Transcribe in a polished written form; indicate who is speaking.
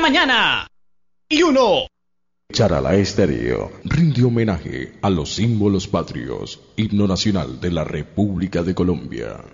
Speaker 1: mañana. Y 1.
Speaker 2: Charalá Estéreo rinde homenaje a los símbolos patrios, himno nacional de la República de Colombia.